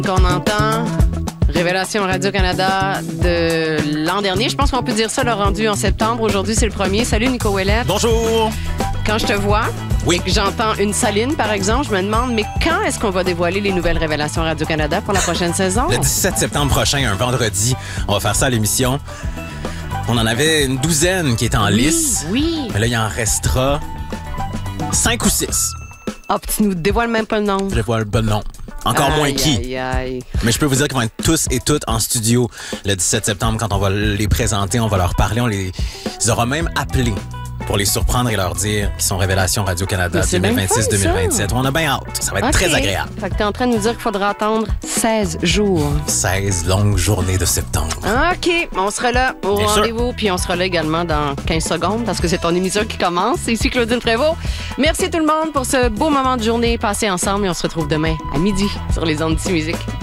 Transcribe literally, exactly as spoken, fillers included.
Qu'on entend, Révélation Radio-Canada de l'an dernier. Je pense qu'on peut dire ça, le rendu en septembre. Aujourd'hui, c'est le premier. Salut, Nico Ouellet. Bonjour. Quand je te vois, oui. et que j'entends une Saline, par exemple, je me demande, mais quand est-ce qu'on va dévoiler les nouvelles Révélations Radio-Canada pour la prochaine saison? Le dix-sept septembre prochain, un vendredi. On va faire ça à l'émission. On en avait une douzaine qui étaient en oui, lice. Oui. Mais là, il en restera cinq ou six. Ah, oh, tu nous dévoiles même pas le nom. Je vois le bon nom. Encore aïe, moins qui. Aïe, aïe. Mais je peux vous dire qu'ils vont être tous et toutes en studio le dix-sept septembre quand on va les présenter, on va leur parler, on les ils aura même appelé pour les surprendre et leur dire qu'ils sont Révélation Radio-Canada deux mille vingt-six deux mille vingt-sept. On a bien hâte. Ça va être okay. Très agréable. Fait que t'es en train de nous dire qu'il faudra attendre seize jours. seize longues journées de septembre. OK. On sera là au bien rendez-vous. Sûr. Puis on sera là également dans quinze secondes parce que c'est ton émission qui commence. C'est ici Claudine Prévost. Merci tout le monde pour ce beau moment de journée passé ensemble et on se retrouve demain à midi sur les ondes d'ici Musique.